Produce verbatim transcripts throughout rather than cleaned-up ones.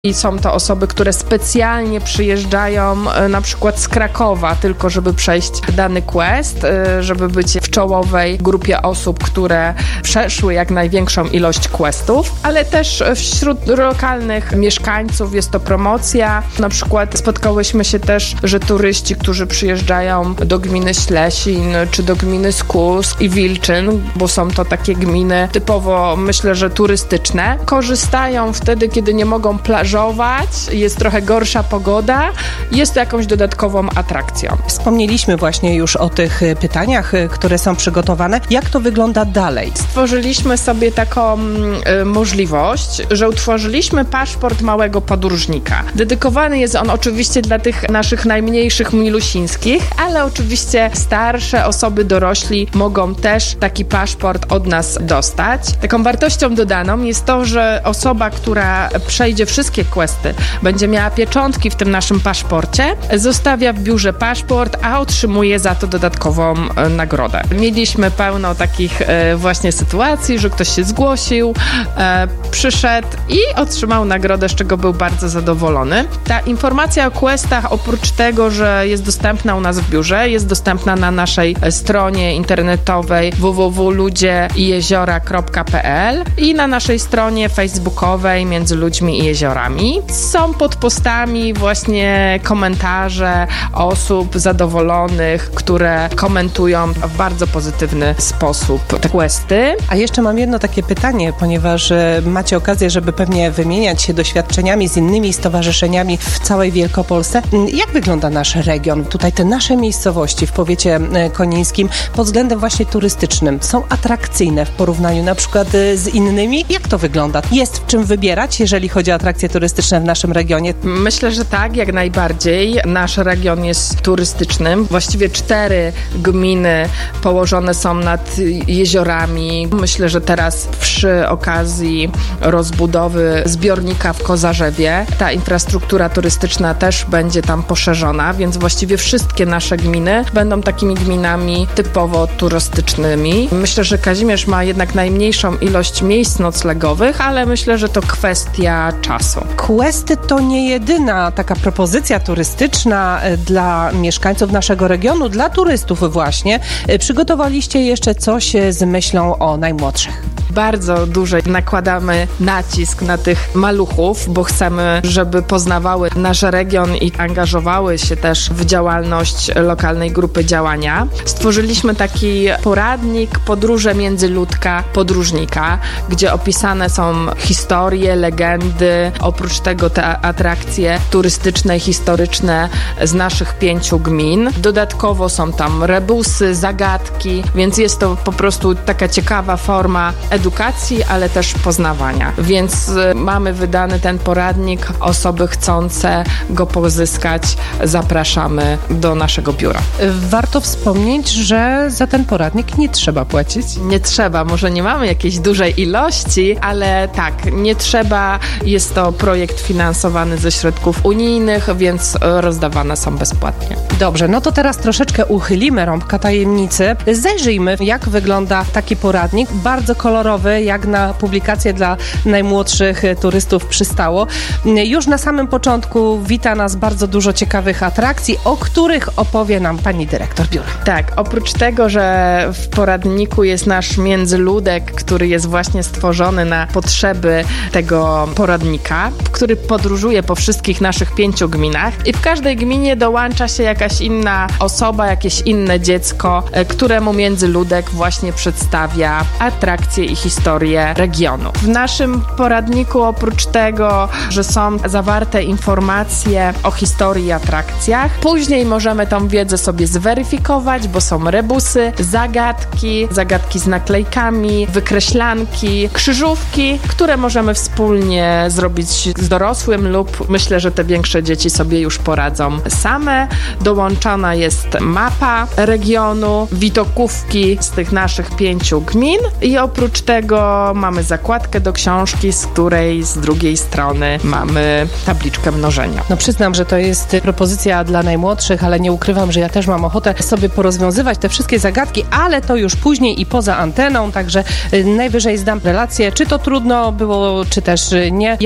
I są to osoby, które specjalnie przyjeżdżają na przykład z Krakowa, tylko żeby przejść dany quest, żeby być w czołowej grupie osób, które przeszły jak największą ilość questów, ale też wśród lokalnych mieszkańców jest to promocja. Na przykład spotkałyśmy się też, że turyści, którzy przyjeżdżają do gminy Ślesin, czy do gminy Skusk i Wilczyn, bo są to takie gminy typowo, myślę, że turystyczne, korzystają wtedy, kiedy nie mogą plażować, jest trochę gorsza pogoda, jest to jakąś dodatkową atrakcją. Wspomnieliśmy właśnie już o tych pytaniach, które są przygotowane. Jak to wygląda dalej? Stworzyliśmy sobie taką y, możliwość, że utworzyliśmy paszport małego podróżnika. Dedykowany jest on oczywiście dla tych naszych najmniejszych milusińskich, ale oczywiście starsze osoby, dorośli mogą też taki paszport od nas dostać. Taką wartością dodaną jest to, że osoba, która przejdzie wszystkie questy, będzie miała pieczątki w tym naszym paszporcie, zostawia w biurze paszport, a otrzymuje za to dodatkową e, nagrodę. Mieliśmy pełno takich e, właśnie sytuacji, że ktoś się zgłosił, e, przyszedł i otrzymał nagrodę, z czego był bardzo zadowolony. Ta informacja o questach, oprócz tego, że jest dostępna u nas w biurze, jest dostępna na naszej stronie internetowej w w w kropka ludzie i jeziora kropka p l i na naszej stronie facebookowej Między Ludźmi i Jeziorami. Są pod postami właśnie komentarze osób zadowolonych, które komentują w bardzo pozytywny sposób te questy. A jeszcze mam jedno takie pytanie, ponieważ macie okazję, żeby pewnie wymieniać się doświadczeniami z innymi stowarzyszeniami w całej Wielkopolsce. Jak wygląda nasz region? Tutaj te nasze miejscowości w powiecie konińskim pod względem właśnie turystycznym są atrakcyjne w porównaniu na przykład z innymi? Jak to wygląda? Jest w czym wybierać, jeżeli chodzi o atrakcje turystyczne w naszym regionie? Myślę, że tak, jak najbardziej. Nasz region jest turystycznym. Właściwie cztery gminy położone są nad jeziorami. Myślę, że teraz przy okazji rozbudowy zbiornika w Kozarzewie ta infrastruktura turystyczna też będzie tam poszerzona, więc właściwie wszystkie nasze gminy będą takimi gminami typowo turystycznymi. Myślę, że Kazimierz ma jednak najmniejszą ilość miejsc noclegowych, ale myślę, że to kwestia czasu. Questy to nie jedyna taka propozycja turystyczna dla mieszkańców naszego regionu, dla turystów właśnie. Przygotowaliście jeszcze coś z myślą o najmłodszych. Bardzo dużo nakładamy nacisk na tych maluchów, bo chcemy, żeby poznawały nasz region i angażowały się też w działalność lokalnej grupy działania. Stworzyliśmy taki poradnik Podróże międzyludka podróżnika, gdzie opisane są historie, legendy, oprócz tego te atrakcje turystyczne i historyczne z naszych pięciu gmin. Dodatkowo są tam rebusy, zagadki, więc jest to po prostu taka ciekawa forma edukacji, ale też poznawania. Więc y, mamy wydany ten poradnik. Osoby chcące go pozyskać zapraszamy do naszego biura. Warto wspomnieć, że za ten poradnik nie trzeba płacić. Nie trzeba, może nie mamy jakiejś dużej ilości, ale tak, nie trzeba. Jest to projekt finansowany ze środków unijnych, więc rozdawane są bezpłatnie. Dobrze, no to teraz troszeczkę uchylimy rąbka tajemnicy. Zajrzyjmy, jak wygląda taki poradnik. Bardzo kolorowy, jak na publikację dla najmłodszych turystów przystało. Już na samym początku wita nas bardzo dużo ciekawych atrakcji, o których opowie nam pani dyrektor biura. Tak, oprócz tego, że w poradniku jest nasz międzyludek, który jest właśnie stworzony na potrzeby tego poradnika, który podróżuje po wszystkich naszych pięciu gminach i w każdej gminie dołącza się jakaś inna osoba, jakieś inne dziecko, któremu międzyludek właśnie przedstawia atrakcje i historię regionu. W naszym poradniku oprócz tego, że są zawarte informacje o historii i atrakcjach, później możemy tą wiedzę sobie zweryfikować, bo są rebusy, zagadki, zagadki z naklejkami, wykreślanki, krzyżówki, które możemy wspólnie zrobić z dorosłym lub myślę, że te większe dzieci sobie już poradzą same. Dołączona jest mapa regionu, widokówki z tych naszych pięciu gmin i oprócz tego mamy zakładkę do książki, z której z drugiej strony mamy tabliczkę mnożenia. No przyznam, że to jest propozycja dla najmłodszych, ale nie ukrywam, że ja też mam ochotę sobie porozwiązywać te wszystkie zagadki, ale to już później i poza anteną, także najwyżej zdam relację, czy to trudno było, czy też nie, jak to wszystko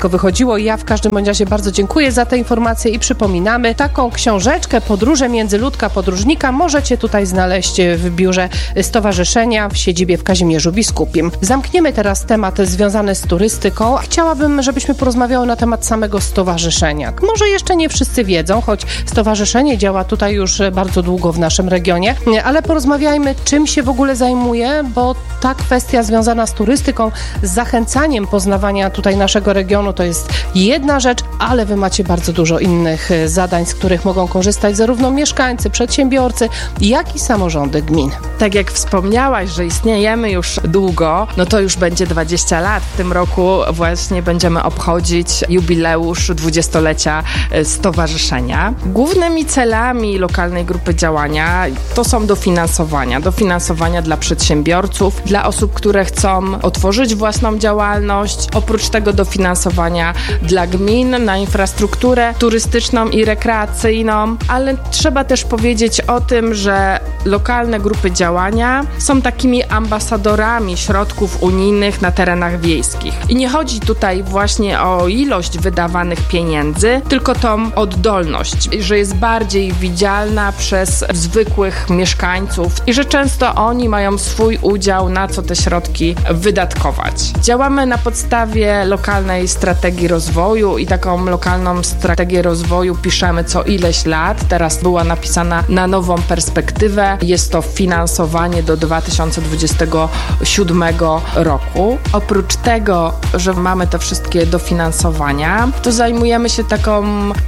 wszystko wychodziło. Ja w każdym bądź razie bardzo dziękuję za te informacje i przypominamy, taką książeczkę Podróże Międzyludka Podróżnika możecie tutaj znaleźć w biurze stowarzyszenia w siedzibie w Kazimierzu Biskupim. Zamkniemy teraz temat związany z turystyką. Chciałabym, żebyśmy porozmawiały na temat samego stowarzyszenia. Może jeszcze nie wszyscy wiedzą, choć stowarzyszenie działa tutaj już bardzo długo w naszym regionie, ale porozmawiajmy, czym się w ogóle zajmuje, bo ta kwestia związana z turystyką, z zachęcaniem poznawania tutaj naszego regionu to jest jedna rzecz, ale wy macie bardzo dużo innych zadań, z których mogą korzystać zarówno mieszkańcy, przedsiębiorcy, jak i samorządy gmin. Tak jak wspomniałaś, że istniejemy już długo, no to już będzie dwadzieścia lat. W tym roku właśnie będziemy obchodzić jubileusz dwudziestolecia stowarzyszenia. Głównymi celami lokalnej grupy działania to są dofinansowania. Dofinansowania dla przedsiębiorców, dla osób, które chcą otworzyć własną działalność. Oprócz tego dofinansowania dla gmin na infrastrukturę turystyczną i rekreacyjną, ale trzeba też powiedzieć o tym, że lokalne grupy działania są takimi ambasadorami środków unijnych na terenach wiejskich. I nie chodzi tutaj właśnie o ilość wydawanych pieniędzy, tylko tą oddolność, że jest bardziej widzialna przez zwykłych mieszkańców i że często oni mają swój udział, na co te środki wydatkować. Działamy na podstawie lokalnej strategii rozwoju i taką lokalną strategię rozwoju piszemy co ileś lat. Teraz była napisana na nową perspektywę. Jest to finansowanie do dwa tysiące dwudziestego siódmego roku. Oprócz tego, że mamy te wszystkie dofinansowania, to zajmujemy się taką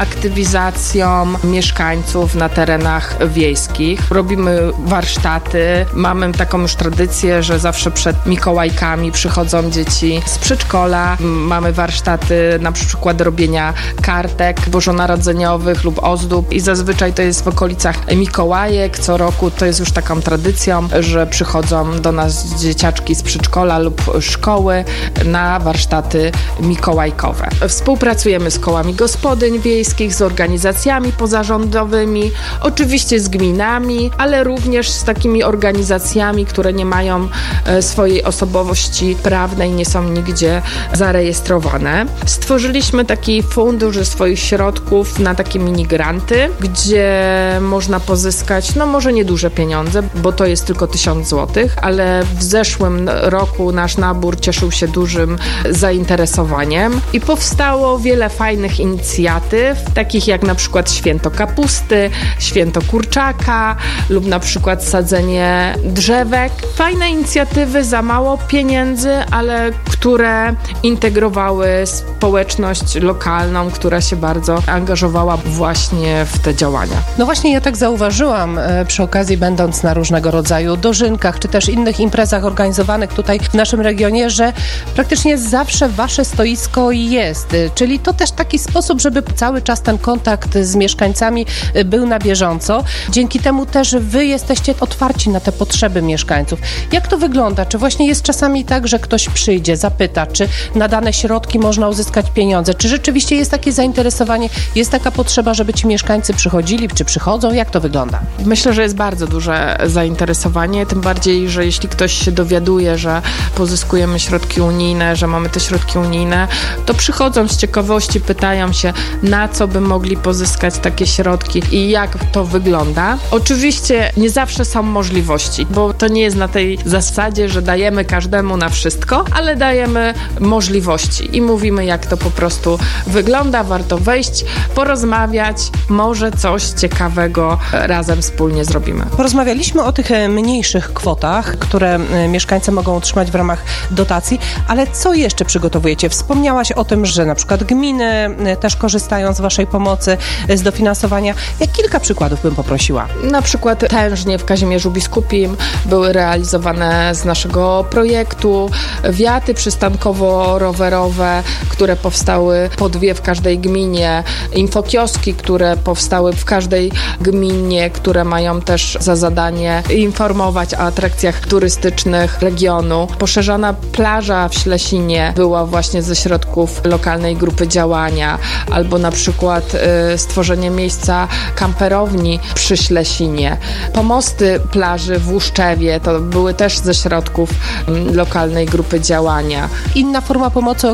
aktywizacją mieszkańców na terenach wiejskich. Robimy warsztaty. Mamy taką już tradycję, że zawsze przed Mikołajkami przychodzą dzieci z przedszkola. Mamy warsztaty na przykład robienia kartek bożonarodzeniowych lub ozdób i zazwyczaj to jest w okolicach Mikołajek. Co roku to jest już taką tradycją, że przychodzą do nas dzieciaczki z przedszkola lub szkoły na warsztaty mikołajkowe. Współpracujemy z kołami gospodyń wiejskich, z organizacjami pozarządowymi, oczywiście z gminami, ale również z takimi organizacjami, które nie mają swojej osobowości prawnej, nie są nigdzie zarejestrowane. Stworzyliśmy taki fundusz ze swoich środków na takie minigranty, gdzie można pozyskać, no może nieduże pieniądze, bo to jest tylko tysiąc złotych, ale w zeszłym roku nasz nabór cieszył się dużym zainteresowaniem i powstało wiele fajnych inicjatyw, takich jak na przykład Święto Kapusty, Święto Kurczaka lub na przykład sadzenie drzewek. Fajne inicjatywy, za mało pieniędzy, ale które integrowały społeczność lokalną, która się bardzo angażowała właśnie w te działania. No właśnie ja tak zauważyłam przy okazji, będąc na różnego rodzaju dożynkach, czy też innych imprezach organizowanych tutaj w naszym regionie, że praktycznie zawsze wasze stoisko jest, czyli to też taki sposób, żeby cały czas ten kontakt z mieszkańcami był na bieżąco. Dzięki temu też wy jesteście otwarci na te potrzeby mieszkańców. Jak to wygląda? Czy właśnie jest czasami tak, że ktoś przyjdzie, zapyta, czy na dane środki można uzyskać pieniądze? Czy rzeczywiście jest takie zainteresowanie, jest taka potrzeba, żeby ci mieszkańcy przychodzili, czy przychodzą? Jak to wygląda? Myślę, że jest bardzo duże zainteresowanie, tym bardziej, że jeśli ktoś się dowiaduje, że pozyskujemy środki unijne, że mamy te środki unijne, to przychodzą z ciekawości, pytają się, na co by mogli pozyskać takie środki i jak to wygląda. Oczywiście nie zawsze są możliwości, bo to nie jest na tej zasadzie, że dajemy każdemu na wszystko, ale dajemy możliwości i mówimy, jak to po prostu wygląda. Warto wejść, porozmawiać, może coś ciekawego razem wspólnie zrobimy. Porozmawialiśmy o tych mniejszych kwotach, które mieszkańcy mogą otrzymać w ramach dotacji, ale co jeszcze przygotowujecie? Wspomniałaś o tym, że na przykład gminy też korzystają z waszej pomocy, z dofinansowania. Jak kilka przykładów bym poprosiła? Na przykład tężnie w Kazimierzu Biskupim były realizowane z naszego projektu wiaty przystankowo-rowerowe, które powstały po dwie w każdej gminie, infokioski, które powstały w każdej gminie, które mają też za zadanie informować o atrakcjach turystycznych regionu. Poszerzana plaża w Ślesinie była właśnie ze środków lokalnej grupy działania, albo na przykład y, stworzenie miejsca kamperowni przy Ślesinie. Pomosty plaży w Łuszczewie to były też ze środków y, lokalnej grupy działania. Inna forma pomocy, o której też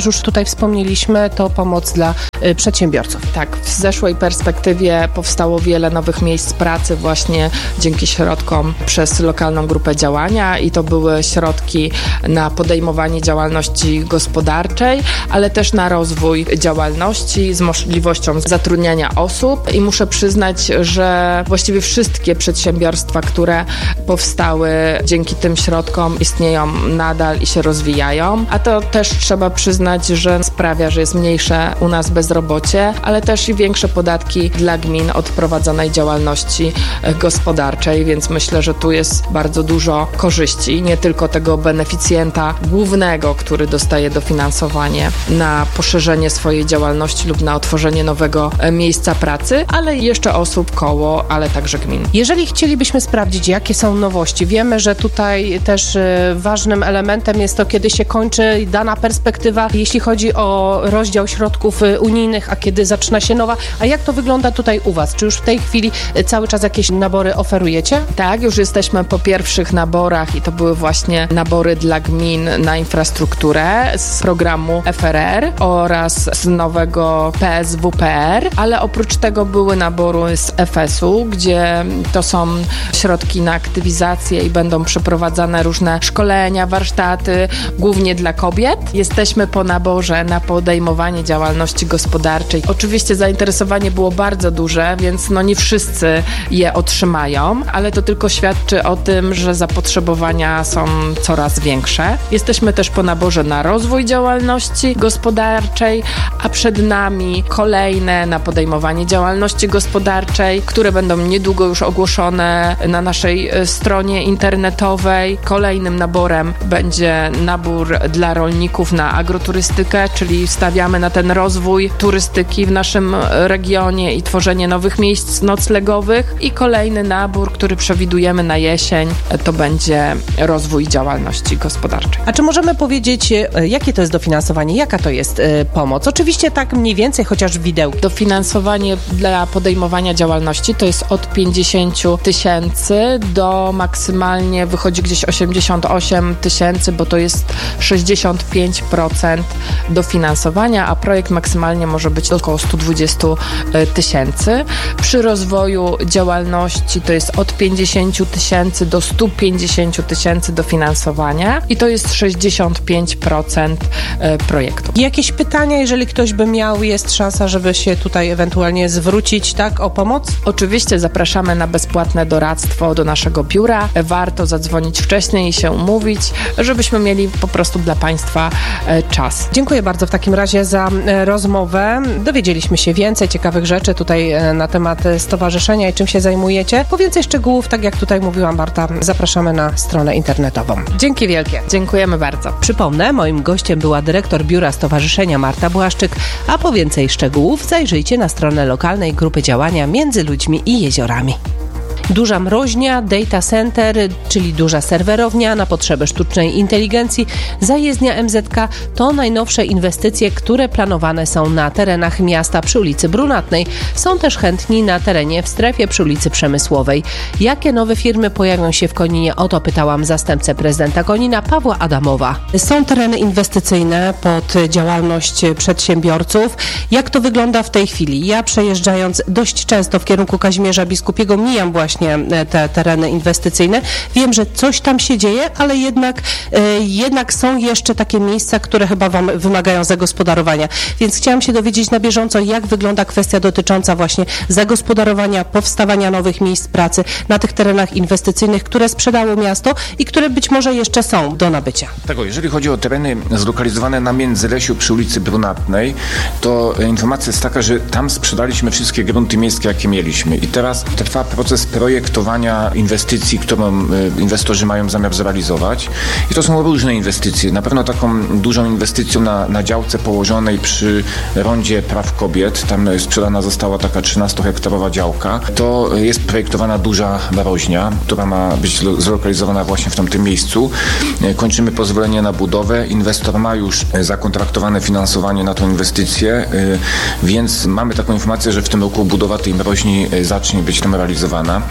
już tutaj wspomnieliśmy, to pomoc dla y, przedsiębiorców. Tak, w zeszłej perspektywie powstało wiele nowych miejsc pracy właśnie dzięki środkom przez lokalną grupę działania i to były środki na podejmowanie działalności gospodarczej, ale też na rozwój działalności z możliwością zatrudniania osób i muszę przyznać, że właściwie wszystkie przedsiębiorstwa, które powstały dzięki tym środkom istnieją nadal i się rozwijają, a to też trzeba przyznać, że sprawia, że jest mniejsze u nas bezrobocie, ale też i większe podatki dla gmin od prowadzonej działalności gospodarczej, więc myślę, że tu jest bardzo dużo korzyści, nie tylko tego beneficjenta głównego, który dostaje dofinansowanie na poszerzenie swojej działalności lub na otworzenie nowego miejsca pracy, ale jeszcze osób, koło, ale także gmin. Jeżeli chcielibyśmy sprawdzić, jakie są nowości, wiemy, że tutaj też ważnym elementem jest to, kiedy się kończy dana perspektywa, jeśli chodzi o rozdział środków unijnych, a kiedy zaczyna się nowa. A jak to wygląda tutaj u Was? Czy już w tej chwili cały czas jakieś nabory oferujecie? Tak, już jesteśmy po pierwszych naborach i to były właśnie nabory dla gmin na infrastrukturę z programu F R R oraz z nowego P S W P R, ale oprócz tego były nabory z F S u, gdzie to są środki na aktywizację i będą przeprowadzane różne szkolenia, warsztaty, głównie dla kobiet. Jesteśmy po naborze na podejmowanie działalności gospodarczej. Oczywiście zainteresowanie było bardzo duże, więc no nie wszyscy je otrzymają, ale to tylko świadczy o tym, że zapotrzebowania są coraz większe. Jesteśmy też po naborze na rozwój działalności gospodarczej, a przed nami kolejne na podejmowanie działalności gospodarczej, które będą niedługo już ogłoszone na naszej stronie internetowej. Kolejnym naborem będzie nabór dla rolników na agroturystykę, czyli stawiamy na ten rozwój turystyki w naszym regionie i tworzenie nowych miejsc noclegowych. I kolejny nabór, który przewidujemy na jesień, to będzie rozwój działalności gospodarczej. A czy możemy powiedzieć, jakie to jest dofinansowanie, jaka to jest pomoc? Oczywiście tak mniej więcej, chociaż w widełku. Dofinansowanie dla podejmowania działalności to jest od pięćdziesiąt tysięcy do maksymalnie wychodzi gdzieś osiemdziesiąt osiem tysięcy, bo to jest sześćdziesiąt pięć procent dofinansowania, a projekt maksymalnie może być około sto dwadzieścia tysięcy. Przy rozwoju działalności to jest od pięćdziesiąt tysięcy do sto pięćdziesiąt tysięcy dofinansowania i to jest sześćdziesiąt pięć procent projektu. Jakieś pytania, jeżeli ktoś by miał, jest szansa, żeby się tutaj ewentualnie zwrócić, tak, o pomoc? Oczywiście zapraszamy na bezpłatne doradztwo do naszego biura. Warto zadzwonić wcześniej i się umówić, żebyśmy mieli po prostu dla Państwa czas. Dziękuję bardzo w takim razie za rozmowę. Dowiedzieliśmy się więcej ciekawych rzeczy tutaj na temat stowarzyszenia i czym się zajmujecie. Po więcej szczegółów, tak jak tutaj mówiła Marta, zapraszamy na stronę internetową. Dzięki wielkie. Dziękujemy bardzo. Przypomnę, moim gościem była dyrektor biura stowarzyszenia Marta Błaszczyk, a po więcej szczegółów zajrzyjcie na stronę lokalnej grupy działania Między Ludźmi i Jeziorami. Duża mroźnia, data center, czyli duża serwerownia na potrzeby sztucznej inteligencji, zajezdnia M Z K to najnowsze inwestycje, które planowane są na terenach miasta przy ulicy Brunatnej. Są też chętni na terenie w strefie przy ulicy Przemysłowej. Jakie nowe firmy pojawią się w Koninie? O to pytałam zastępcę prezydenta Konina, Pawła Adamowa. Są tereny inwestycyjne pod działalność przedsiębiorców. Jak to wygląda w tej chwili? Ja przejeżdżając dość często w kierunku Kazimierza Biskupiego mijam właśnie te tereny inwestycyjne. Wiem, że coś tam się dzieje, ale jednak, e, jednak są jeszcze takie miejsca, które chyba wam wymagają zagospodarowania. Więc chciałam się dowiedzieć na bieżąco, jak wygląda kwestia dotycząca właśnie zagospodarowania, powstawania nowych miejsc pracy na tych terenach inwestycyjnych, które sprzedało miasto i które być może jeszcze są do nabycia. Tak, jeżeli chodzi o tereny zlokalizowane na Międzylesiu przy ulicy Brunatnej, to informacja jest taka, że tam sprzedaliśmy wszystkie grunty miejskie, jakie mieliśmy i teraz trwa proces projektowania inwestycji, którą inwestorzy mają zamiar zrealizować. I to są różne inwestycje. Na pewno taką dużą inwestycją na, na działce położonej przy rondzie Praw Kobiet, tam sprzedana została taka trzynastohektarowa działka, to jest projektowana duża narożnia, która ma być zlokalizowana właśnie w tamtym miejscu. Kończymy pozwolenie na budowę. Inwestor ma już zakontraktowane finansowanie na tą inwestycję, więc mamy taką informację, że w tym roku budowa tej narożni zacznie być tam realizowana.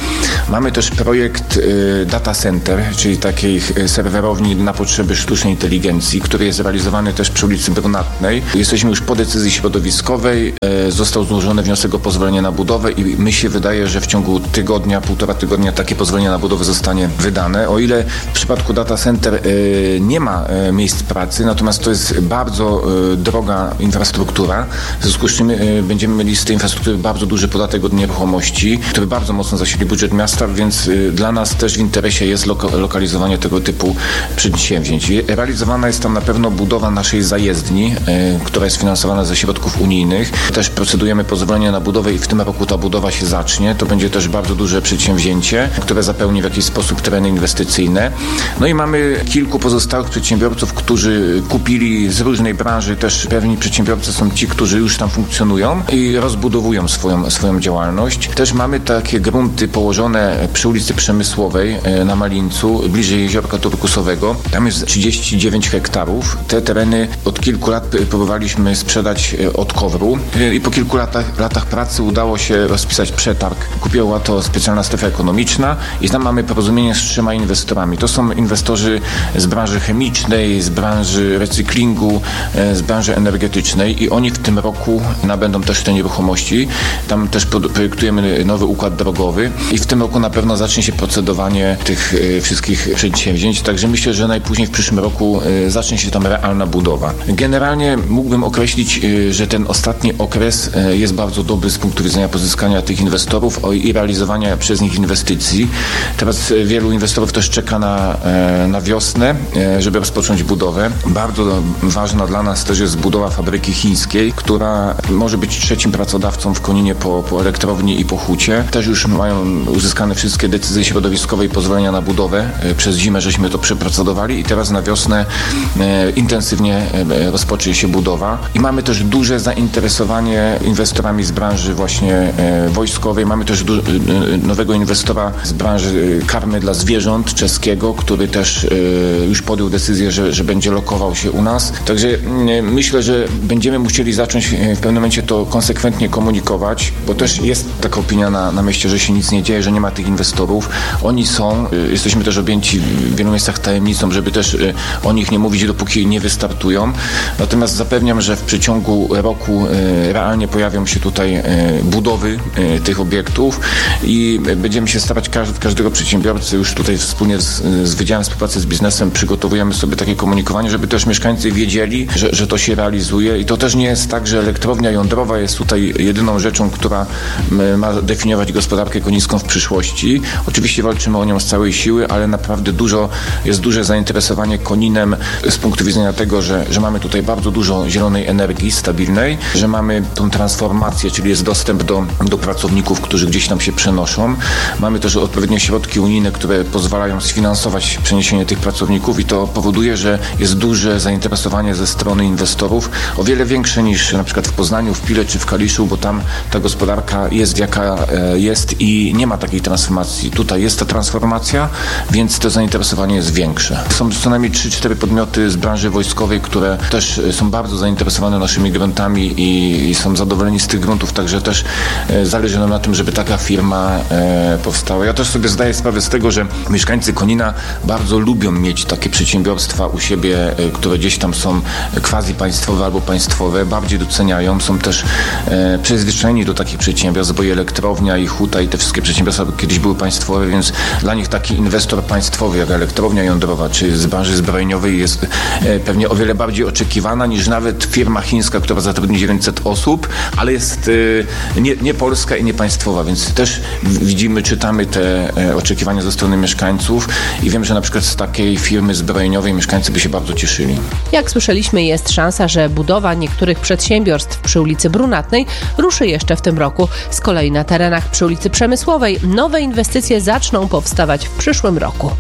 Mamy też projekt y, Data Center, czyli takiej serwerowni na potrzeby sztucznej inteligencji, który jest realizowany też przy ulicy Brunatnej. Jesteśmy już po decyzji środowiskowej, y, został złożony wniosek o pozwolenie na budowę i mi się wydaje, że w ciągu tygodnia, półtora tygodnia takie pozwolenie na budowę zostanie wydane. O ile w przypadku Data Center y, nie ma y, miejsc pracy, natomiast to jest bardzo y, droga infrastruktura, w związku z czym y, będziemy mieli z tej infrastruktury bardzo duży podatek od nieruchomości, który bardzo mocno zasili budżet miasta, więc y, dla nas też w interesie jest loka- lokalizowanie tego typu przedsięwzięć. Realizowana jest tam na pewno budowa naszej zajezdni, y, która jest finansowana ze środków unijnych. Też procedujemy pozwolenie na budowę i w tym roku ta budowa się zacznie. To będzie też bardzo duże przedsięwzięcie, które zapełni w jakiś sposób tereny inwestycyjne. No i mamy kilku pozostałych przedsiębiorców, którzy kupili z różnej branży, też pewni przedsiębiorcy są ci, którzy już tam funkcjonują i rozbudowują swoją, swoją działalność. Też mamy takie grunty położone przy ulicy Przemysłowej na Malińcu, bliżej Jeziorka Turkusowego. Tam jest trzydzieści dziewięć hektarów. Te tereny od kilku lat próbowaliśmy sprzedać od Kowru i po kilku latach, latach pracy udało się rozpisać przetarg. Kupiła to specjalna strefa ekonomiczna i tam mamy porozumienie z trzema inwestorami. To są inwestorzy z branży chemicznej, z branży recyklingu, z branży energetycznej i oni w tym roku nabędą też te nieruchomości. Tam też projektujemy nowy układ drogowy i w tym roku na pewno zacznie się procedowanie tych wszystkich przedsięwzięć, także myślę, że najpóźniej w przyszłym roku zacznie się tam realna budowa. Generalnie mógłbym określić, że ten ostatni okres jest bardzo dobry z punktu widzenia pozyskania tych inwestorów i realizowania przez nich inwestycji. Teraz wielu inwestorów też czeka na, na wiosnę, żeby rozpocząć budowę. Bardzo ważna dla nas też jest budowa fabryki chińskiej, która może być trzecim pracodawcą w Koninie po, po elektrowni i po hucie. Też już mają uzyskane wszystkie decyzje środowiskowe i pozwolenia na budowę. Przez zimę żeśmy to przeprocedowali i teraz na wiosnę e, intensywnie e, rozpocznie się budowa. I mamy też duże zainteresowanie inwestorami z branży właśnie e, wojskowej. Mamy też du- e, nowego inwestora z branży karmy dla zwierząt czeskiego, który też e, już podjął decyzję, że, że będzie lokował się u nas. Także e, myślę, że będziemy musieli zacząć w pewnym momencie to konsekwentnie komunikować, bo też jest taka opinia na, na mieście, że się nic nie dzieje, że nie ma tych inwestorów. Oni są, e, jesteśmy też objęci w wielu miejscach tajemnicą, żeby też e, o nich nie mówić, dopóki nie wystartują. Natomiast zapewniam, że w przeciągu roku e, realnie pojawią się tutaj e, budowy e, tych obiektów i będziemy się starać każd- każdego przedsiębiorcy już tutaj wspólnie z, z Wydziałem Współpracy z Biznesem przygotowujemy sobie takie komunikowanie, żeby też mieszkańcy wiedzieli, że, że to się realizuje i to też nie jest tak, że elektrownia jądrowa jest tutaj jedyną rzeczą, która ma definiować gospodarkę konińską w przyszłości. Oczywiście walczymy o nią z całej siły, ale naprawdę dużo, jest duże zainteresowanie Koninem z punktu widzenia tego, że, że mamy tutaj bardzo dużo zielonej energii stabilnej, że mamy tą transformację, czyli jest dostęp do, do pracowników, którzy gdzieś tam się przenoszą. Mamy też odpowiednie środki unijne, które pozwalają sfinansować przeniesienie tych pracowników i to powoduje, że jest duże zainteresowanie ze strony inwestorów, o wiele większe niż na przykład w Poznaniu, w Pile czy w Kaliszu, bo tam ta gospodarka jest jaka jest i nie ma takiej transformacji. Tutaj jest ta transformacja, więc to zainteresowanie jest większe. Są co najmniej trzy cztery podmioty z branży wojskowej, które też są bardzo zainteresowane naszymi gruntami i, i są zadowoleni z tych gruntów, także też e, zależy nam na tym, żeby taka firma e, powstała. Ja też sobie zdaję sprawę z tego, że mieszkańcy Konina bardzo lubią mieć takie przedsiębiorstwa u siebie, e, które gdzieś tam są quasi państwowe albo państwowe, bardziej doceniają, są też e, przyzwyczajeni do takich przedsiębiorstw, bo i elektrownia, i huta, i te wszystkie przedsiębiorstwa kiedyś były państwowe, więc dla nich taki inwestor państwowy, jak elektrownia jądrowa, czy z branży zbrojeniowej jest e, pewnie o wiele bardziej oczekiwana niż nawet firma chińska, która zatrudni dziewięćset osób, ale jest e, nie, nie polska i nie państwowa, więc też widzimy, czytamy te e, oczekiwania ze strony mieszkańców i wiem, że na przykład z takiej firmy zbrojeniowej mieszkańcy by się bardzo cieszyli. Jak słyszeliśmy, jest szansa, że budowa niektórych przedsiębiorstw przy ulicy Brunatnej ruszy jeszcze w tym roku. Z kolei na terenach przy ulicy Przemysłowej nowe inwestycje zaczną powstawać w przyszłym roku.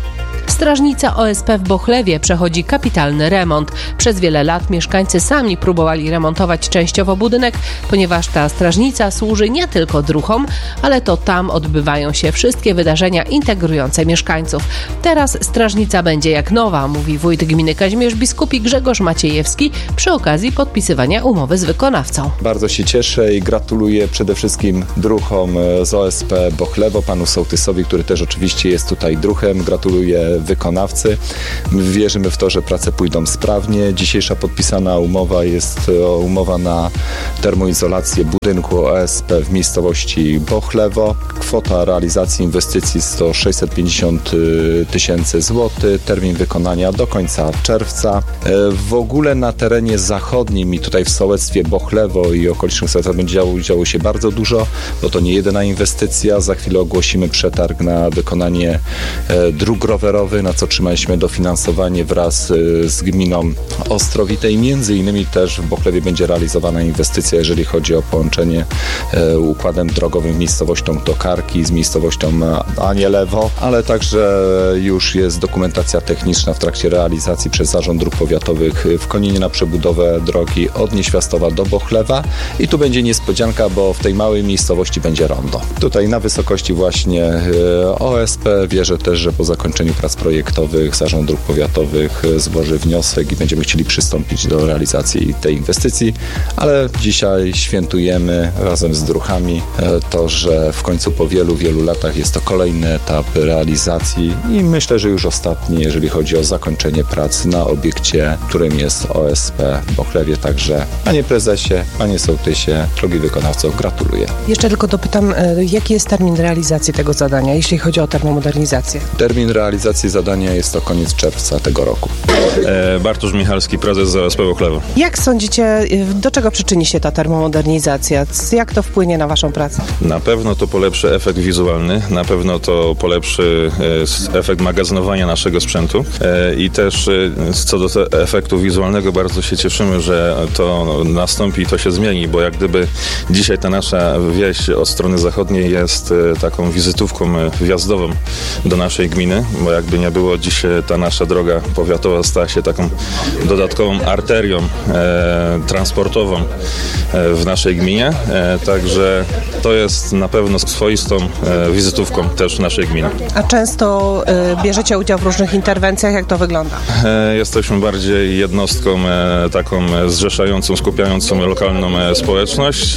Strażnica O S P w Bochlewie przechodzi kapitalny remont. Przez wiele lat mieszkańcy sami próbowali remontować częściowo budynek, ponieważ ta strażnica służy nie tylko druhom, ale to tam odbywają się wszystkie wydarzenia integrujące mieszkańców. Teraz strażnica będzie jak nowa, mówi wójt gminy Kazimierz Biskupi Grzegorz Maciejewski przy okazji podpisywania umowy z wykonawcą. Bardzo się cieszę i gratuluję przede wszystkim druhom z O S P Bochlewo, panu sołtysowi, który też oczywiście jest tutaj druhem. Gratuluję wykonawcy. Wierzymy w to, że prace pójdą sprawnie. Dzisiejsza podpisana umowa jest umowa na termoizolację budynku O S P w miejscowości Bochlewo. Kwota realizacji inwestycji to sześćset pięćdziesiąt tysięcy złotych. Termin wykonania do końca czerwca. W ogóle na terenie zachodnim i tutaj w sołectwie Bochlewo i okolicznych sołectwach będzie działo, działo się bardzo dużo, bo to nie jedyna inwestycja. Za chwilę ogłosimy przetarg na wykonanie dróg rowerowych, na co otrzymaliśmy dofinansowanie wraz z gminą Ostrowitej. Między innymi też w Bochlewie będzie realizowana inwestycja, jeżeli chodzi o połączenie układem drogowym miejscowością Tokarki z miejscowością Anielewo, ale także już jest dokumentacja techniczna w trakcie realizacji przez Zarząd Dróg Powiatowych w Koninie na przebudowę drogi od Nieświastowa do Bochlewa i tu będzie niespodzianka, bo w tej małej miejscowości będzie rondo. Tutaj na wysokości właśnie O S P wierzę też, że po zakończeniu prac projektowych Zarząd Dróg Powiatowych złoży wniosek i będziemy chcieli przystąpić do realizacji tej inwestycji, ale dzisiaj świętujemy razem z druhami to, że w końcu po wielu, wielu latach jest to kolejny etap realizacji i myślę, że już ostatni, jeżeli chodzi o zakończenie prac na obiekcie, którym jest O S P w Bochlewie. Także panie prezesie, panie sołtysie, drogi wykonawco, gratuluję. Jeszcze tylko dopytam, jaki jest termin realizacji tego zadania, jeśli chodzi o termomodernizację? Termin realizacji zadania jest to koniec czerwca tego roku. E, Bartosz Michalski, prezes O S P Bochlewo. Jak sądzicie, do czego przyczyni się ta termomodernizacja? Jak to wpłynie na waszą pracę? Na pewno to polepszy efekt wizualny, na pewno to polepszy e, efekt magazynowania naszego sprzętu e, i też e, co do te, efektu wizualnego bardzo się cieszymy, że to nastąpi i to się zmieni, bo jak gdyby dzisiaj ta nasza wieś od strony zachodniej jest e, taką wizytówką e, wjazdową do naszej gminy, bo jakby nie było, dziś ta nasza droga powiatowa stała się taką dodatkową arterią e, transportową e, w naszej gminie, e, także to jest na pewno swoistą e, wizytówką też naszej gminy. A często e, bierzecie udział w różnych interwencjach, jak to wygląda? E, jesteśmy bardziej jednostką e, taką zrzeszającą, skupiającą lokalną e, społeczność.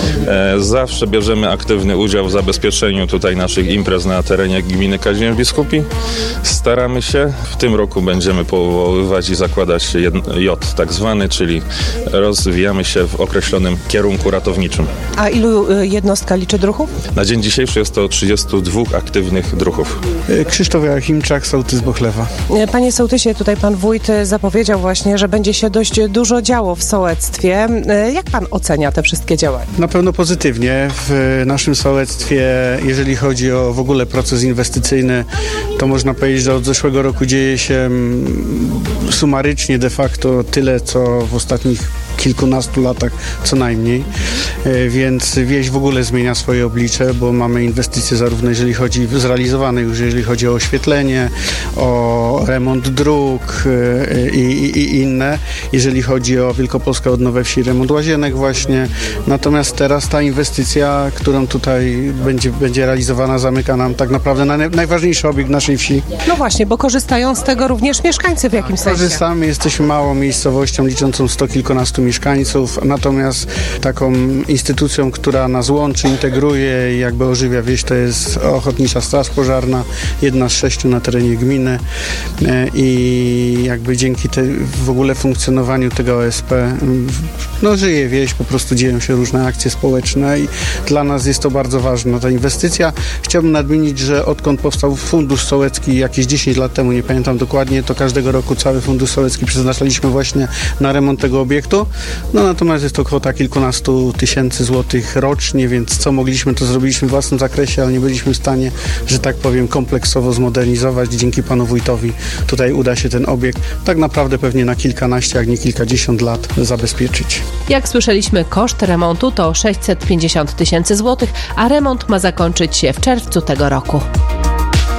E, zawsze bierzemy aktywny udział w zabezpieczeniu tutaj naszych imprez na terenie gminy Kazimierz Biskupi. Staramy się. W tym roku będziemy powoływać i zakładać J tak zwany, czyli rozwijamy się w określonym kierunku ratowniczym. A ilu jednostka liczy druhów? Na dzień dzisiejszy jest to trzydziestu dwóch aktywnych druhów. Krzysztof Joachimczak, sołtys Bochlewa. Panie sołtysie, tutaj pan wójt zapowiedział właśnie, że będzie się dość dużo działo w sołectwie. Jak pan ocenia te wszystkie działania? Na pewno pozytywnie. W naszym sołectwie, jeżeli chodzi o w ogóle proces inwestycyjny, to można powiedzieć, że od zeszłego roku dzieje się sumarycznie de facto tyle, co w ostatnich kilkunastu latach co najmniej, więc wieś w ogóle zmienia swoje oblicze, bo mamy inwestycje zarówno jeżeli chodzi, zrealizowane już jeżeli chodzi o oświetlenie, o remont dróg i, i, i inne, jeżeli chodzi o Wielkopolską Odnowę Wsi, remont łazienek właśnie, natomiast teraz ta inwestycja, którą tutaj będzie, będzie realizowana, zamyka nam tak naprawdę na najważniejszy obiekt naszej wsi. No właśnie, bo korzystają z tego również mieszkańcy w jakimś sensie. Korzystamy, jesteśmy małą miejscowością liczącą sto kilkunastu mieszkańców, natomiast taką instytucją, która nas łączy, integruje i jakby ożywia wieś, to jest Ochotnicza Straż Pożarna, jedna z sześciu na terenie gminy i jakby dzięki te, w ogóle funkcjonowaniu tego O S P no żyje wieś, po prostu dzieją się różne akcje społeczne i dla nas jest to bardzo ważna ta inwestycja. Chciałbym nadmienić, że odkąd powstał Fundusz Sołecki jakieś dziesięć lat temu, nie pamiętam dokładnie, to każdego roku cały Fundusz Sołecki przeznaczaliśmy właśnie na remont tego obiektu. No natomiast jest to kwota kilkunastu tysięcy złotych rocznie, więc co mogliśmy, to zrobiliśmy w własnym zakresie, ale nie byliśmy w stanie, że tak powiem, kompleksowo zmodernizować. Dzięki panu wójtowi tutaj uda się ten obiekt tak naprawdę pewnie na kilkanaście, jak nie kilkadziesiąt lat zabezpieczyć. Jak słyszeliśmy, koszt remontu to sześćset pięćdziesiąt tysięcy złotych, a remont ma zakończyć się w czerwcu tego roku.